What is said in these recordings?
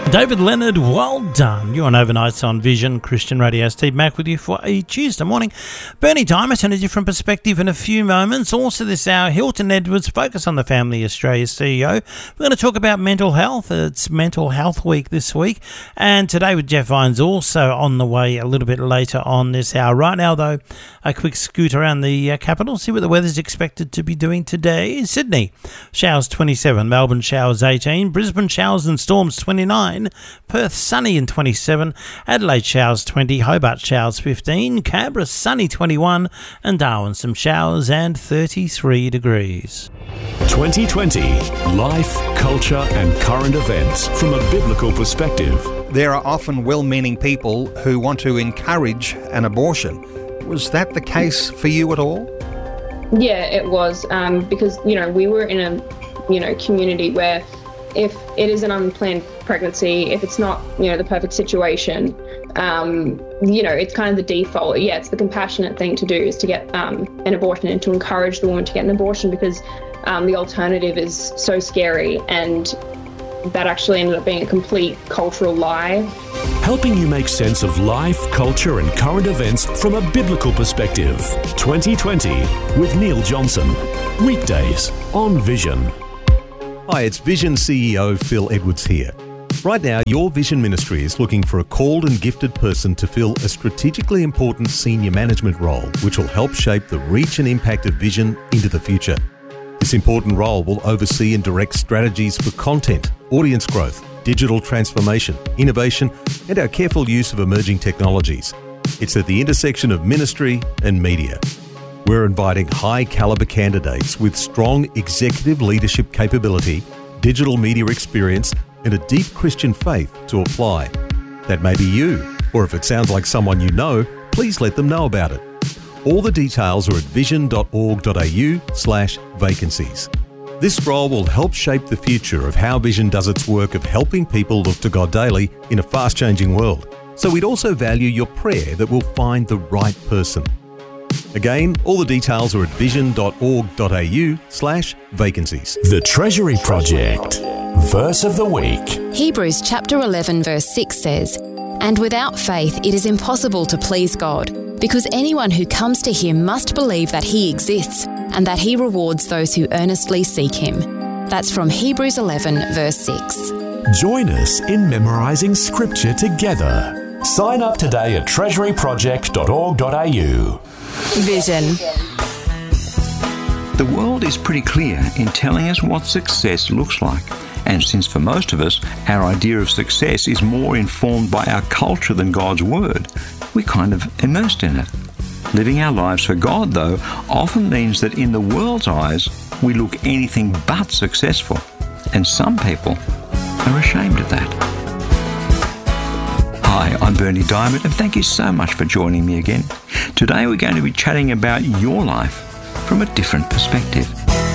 David Leonard, well done. You're on Overnights on Vision Christian Radio. Steve Mack with you for a Tuesday morning. Bernie Diamond and a different perspective in a few moments. Also this hour, Hilton Edwards, Focus on the Family Australia CEO. We're going to talk about mental health. It's Mental Health Week this week. And today with Jeff Vines also on the way a little bit later on this hour. Right now, though, a quick scoot around the capital. See what the weather's expected to be doing today. Sydney, showers 27. Melbourne, showers 18. Brisbane, showers and storms 29. Perth, sunny and 27. Adelaide, showers 20. Hobart, showers 15. Canberra, sunny 21. And Darwin, some showers and 33 degrees. 2020. Life, culture and current events from a biblical perspective. There are often well-meaning people who want to encourage an abortion. Was that the case for you at all? Yeah, it was, because, we were in a, community where if it is an unplanned pregnancy, if it's not, the perfect situation, it's kind of the default. Yeah, it's the compassionate thing to do is to get an abortion and to encourage the woman to get an abortion because the alternative is so scary, and that actually ended up being a complete cultural lie. Helping you make sense of life, culture and current events from a biblical perspective. 2020 with Neil Johnson. Weekdays on Vision. Hi, it's Vision CEO Phil Edwards here. Right now, your Vision Ministry is looking for a called and gifted person to fill a strategically important senior management role, which will help shape the reach and impact of Vision into the future. This important role will oversee and direct strategies for content, audience growth, digital transformation, innovation, and our careful use of emerging technologies. It's at the intersection of ministry and media. We're inviting high-caliber candidates with strong executive leadership capability, digital media experience, and a deep Christian faith to apply. That may be you, or if it sounds like someone you know, please let them know about it. All the details are at vision.org.au/vacancies. This role will help shape the future of how Vision does its work of helping people look to God daily in a fast-changing world. So we'd also value your prayer that we'll find the right person. Again, all the details are at vision.org.au/vacancies. The Treasury Project. Verse of the week. Hebrews chapter 11 verse 6 says, "And without faith it is impossible to please God, because anyone who comes to him must believe that he exists and that he rewards those who earnestly seek him." That's from Hebrews 11 verse 6. Join us in memorising scripture together. Sign up today at treasuryproject.org.au. Vision. The world is pretty clear in telling us what success looks like. And since for most of us, our idea of success is more informed by our culture than God's word, we're kind of immersed in it. Living our lives for God, though, often means that in the world's eyes, we look anything but successful. And some people are ashamed of that. Hi, I'm Bernie Diamond, and thank you so much for joining me again. Today we're going to be chatting about your life from a different perspective.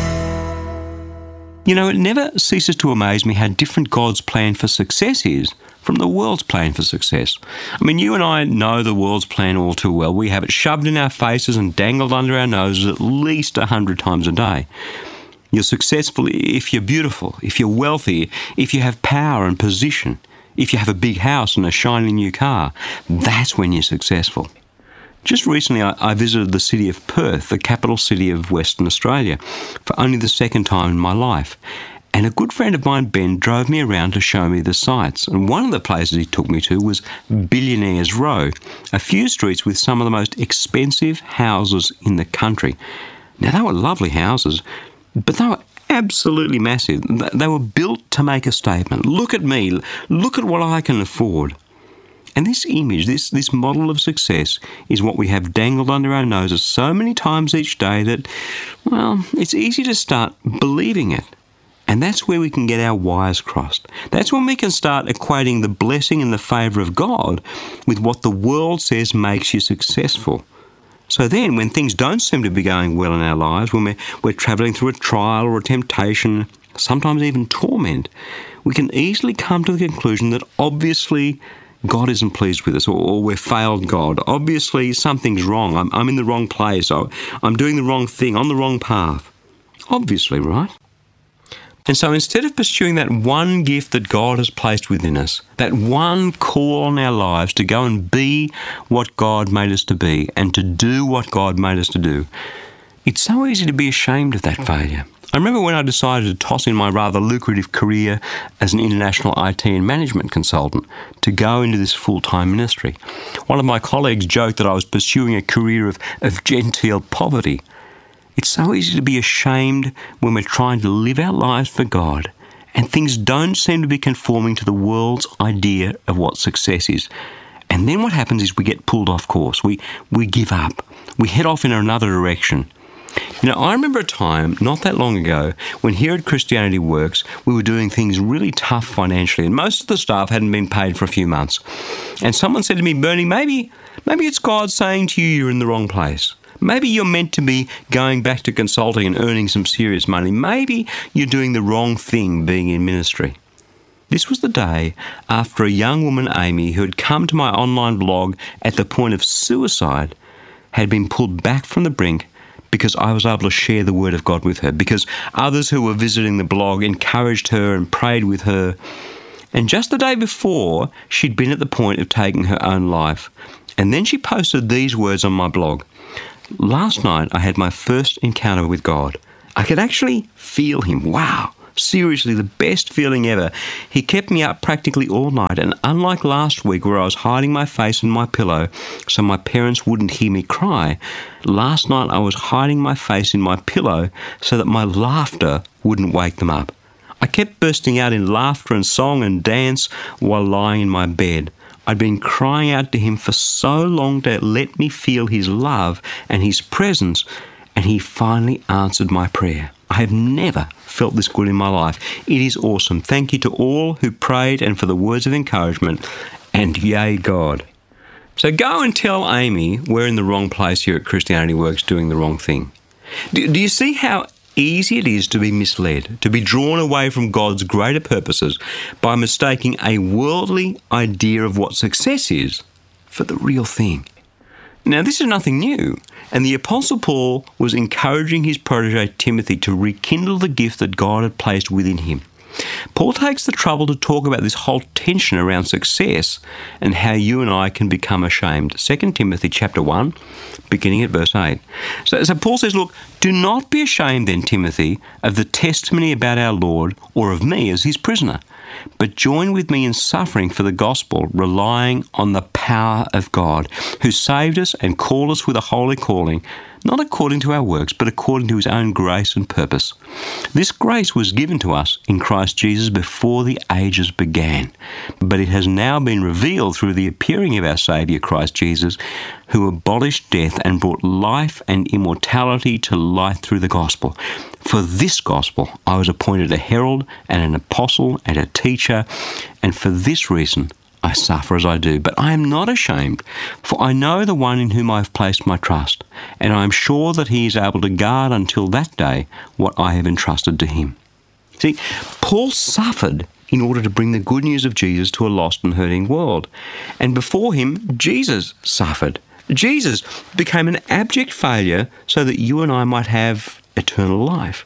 It never ceases to amaze me how different God's plan for success is from the world's plan for success. You and I know the world's plan all too well. We have it shoved in our faces and dangled under our noses at least 100 times a day. You're successful if you're beautiful, if you're wealthy, if you have power and position, if you have a big house and a shiny new car. That's when you're successful. Just recently, I visited the city of Perth, the capital city of Western Australia, for only the second time in my life. And a good friend of mine, Ben, drove me around to show me the sights. And one of the places he took me to was Billionaires Row, a few streets with some of the most expensive houses in the country. Now, they were lovely houses, but they were absolutely massive. They were built to make a statement. Look at me. Look at what I can afford. And this image, this model of success is what we have dangled under our noses so many times each day that, it's easy to start believing it. And that's where we can get our wires crossed. That's when we can start equating the blessing and the favour of God with what the world says makes you successful. So then, when things don't seem to be going well in our lives, when we're travelling through a trial or a temptation, sometimes even torment, we can easily come to the conclusion that obviously God isn't pleased with us, or we've failed God. Obviously, something's wrong. I'm in the wrong place. I'm doing the wrong thing, on the wrong path. Obviously, right? And so instead of pursuing that one gift that God has placed within us, that one call on our lives to go and be what God made us to be and to do what God made us to do, it's so easy to be ashamed of that failure. I remember when I decided to toss in my rather lucrative career as an international IT and management consultant to go into this full-time ministry. One of my colleagues joked that I was pursuing a career of genteel poverty. It's so easy to be ashamed when we're trying to live our lives for God and things don't seem to be conforming to the world's idea of what success is. And then what happens is we get pulled off course. We give up. We head off in another direction. You know, I remember a time not that long ago when here at Christianity Works we were doing things really tough financially and most of the staff hadn't been paid for a few months. And someone said to me, Bernie, maybe it's God saying to you you're in the wrong place. Maybe you're meant to be going back to consulting and earning some serious money. Maybe you're doing the wrong thing being in ministry. This was the day after a young woman, Amy, who had come to my online blog at the point of suicide, had been pulled back from the brink because I was able to share the word of God with her, because others who were visiting the blog encouraged her and prayed with her. And just the day before, she'd been at the point of taking her own life. And then she posted these words on my blog. Last night, I had my first encounter with God. I could actually feel him. Wow. Seriously, the best feeling ever. He kept me up practically all night, and unlike last week where I was hiding my face in my pillow so my parents wouldn't hear me cry, last night I was hiding my face in my pillow so that my laughter wouldn't wake them up. I kept bursting out in laughter and song and dance while lying in my bed. I'd been crying out to him for so long to let me feel his love and his presence, and he finally answered my prayer. I have never felt this good in my life. It is awesome. Thank you to all who prayed and for the words of encouragement, and yay, God. So go and tell Amy we're in the wrong place here at Christianity Works doing the wrong thing. Do you see how easy it is to be misled, to be drawn away from God's greater purposes by mistaking a worldly idea of what success is for the real thing? Now, this is nothing new, and the Apostle Paul was encouraging his protege Timothy to rekindle the gift that God had placed within him. Paul takes the trouble to talk about this whole tension around success and how you and I can become ashamed. 2 Timothy chapter 1, beginning at verse 8. So Paul says, look, do not be ashamed then, Timothy, of the testimony about our Lord or of me as his prisoner, but join with me in suffering for the gospel, relying on the power of God, who saved us and called us with a holy calling, not according to our works, but according to his own grace and purpose. This grace was given to us in Christ Jesus before the ages began, but it has now been revealed through the appearing of our Saviour Christ Jesus, who abolished death and brought life and immortality to light through the gospel. For this gospel I was appointed a herald and an apostle and a teacher, and for this reason I suffer as I do. But I am not ashamed, for I know the one in whom I have placed my trust, and I am sure that he is able to guard until that day what I have entrusted to him. See, Paul suffered in order to bring the good news of Jesus to a lost and hurting world. And before him, Jesus suffered. Jesus became an abject failure so that you and I might have eternal life.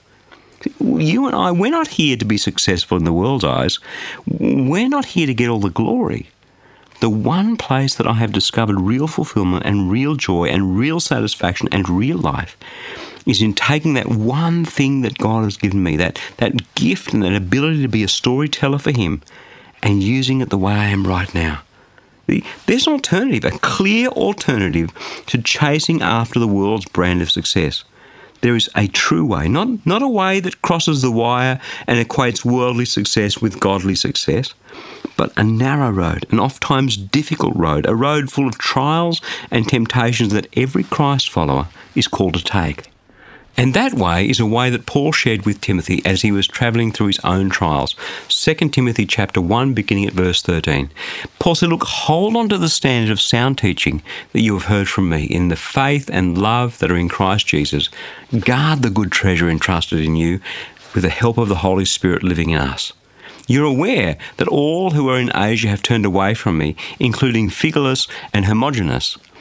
You and I, we're not here to be successful in the world's eyes. We're not here to get all the glory. The one place that I have discovered real fulfillment and real joy and real satisfaction and real life is in taking that one thing that God has given me, that gift and that ability to be a storyteller for him, and using it the way I am right now. There's an alternative, a clear alternative to chasing after the world's brand of success. There is a true way, not a way that crosses the wire and equates worldly success with godly success, but a narrow road, an oft-times difficult road, a road full of trials and temptations that every Christ follower is called to take. And that way is a way that Paul shared with Timothy as he was travelling through his own trials. 2 Timothy chapter 1, beginning at verse 13. Paul said, look, hold on to the standard of sound teaching that you have heard from me in the faith and love that are in Christ Jesus. Guard the good treasure entrusted in you with the help of the Holy Spirit living in us. You're aware that all who are in Asia have turned away from me, including Phygelus and Hermogenes.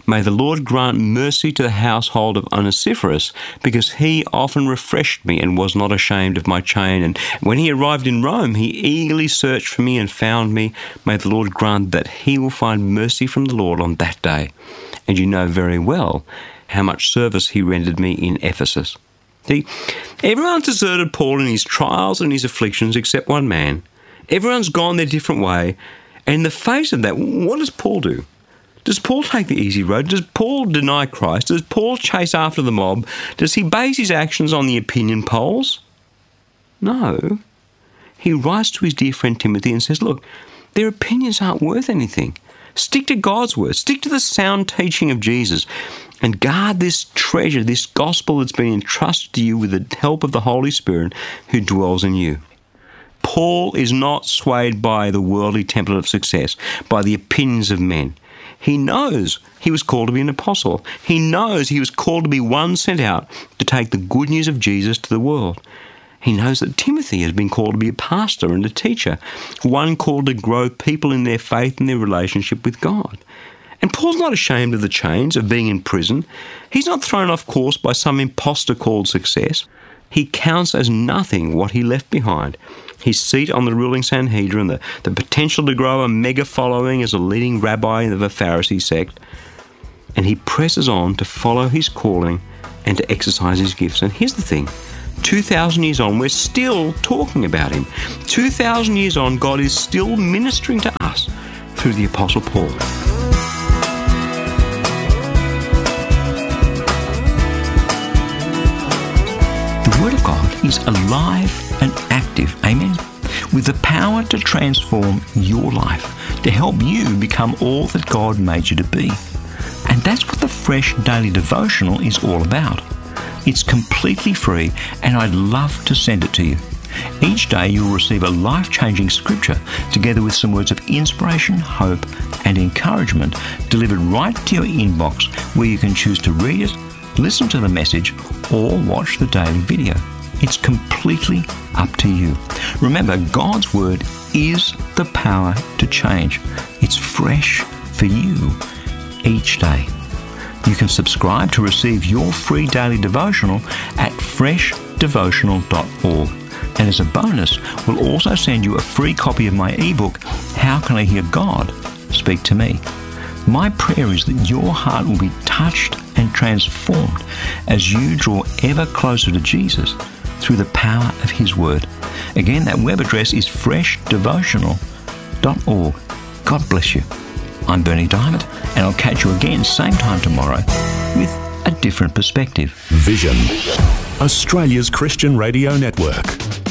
May the Lord grant mercy to the household of Onesiphorus, because he often refreshed me and was not ashamed of my chain. And when he arrived in Rome, he eagerly searched for me and found me. May the Lord grant that he will find mercy from the Lord on that day. And you know very well how much service he rendered me in Ephesus. See, everyone's deserted Paul in his trials and his afflictions except one man. Everyone's gone their different way. And in the face of that, what does Paul do? Does Paul take the easy road? Does Paul deny Christ? Does Paul chase after the mob? Does he base his actions on the opinion polls? No. He writes to his dear friend Timothy and says, look, their opinions aren't worth anything. Stick to God's word. Stick to the sound teaching of Jesus. And guard this treasure, this gospel that's been entrusted to you with the help of the Holy Spirit who dwells in you. Paul is not swayed by the worldly template of success, by the opinions of men. He knows he was called to be an apostle. He knows he was called to be one sent out to take the good news of Jesus to the world. He knows that Timothy has been called to be a pastor and a teacher, one called to grow people in their faith and their relationship with God. And Paul's not ashamed of the chains, of being in prison. He's not thrown off course by some imposter called success. He counts as nothing what he left behind. His seat on the ruling Sanhedrin, the potential to grow a mega following as a leading rabbi of a Pharisee sect. And he presses on to follow his calling and to exercise his gifts. And here's the thing, 2,000 years on, we're still talking about him. 2,000 years on, God is still ministering to us through the Apostle Paul. The Word of God is alive and active, amen, with the power to transform your life, to help you become all that God made you to be. And that's what the Fresh Daily Devotional is all about. It's completely free, and I'd love to send it to you. Each day you'll receive a life-changing scripture together with some words of inspiration, hope, and encouragement delivered right to your inbox, where you can choose to read it, listen to the message, or watch the daily video. It's completely up to you. Remember, God's Word is the power to change. It's fresh for you each day. You can subscribe to receive your free daily devotional at freshdevotional.org. And as a bonus, we'll also send you a free copy of my ebook, How Can I Hear God Speak to Me? My prayer is that your heart will be touched and transformed as you draw ever closer to Jesus through the power of His Word. Again, that web address is freshdevotional.org. God bless you. I'm Bernie Diamond, and I'll catch you again same time tomorrow with a different perspective. Vision, Australia's Christian Radio Network.